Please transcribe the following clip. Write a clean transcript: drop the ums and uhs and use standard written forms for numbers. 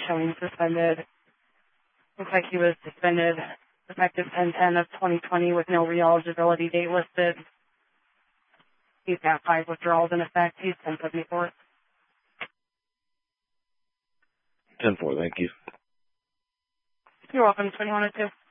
showing suspended. Looks like he was suspended effective 10/10 of 2020 with no re-eligibility date listed. He's got 5 withdrawals in effect. He's 1074. 10-4, thank you. You're welcome. 2102.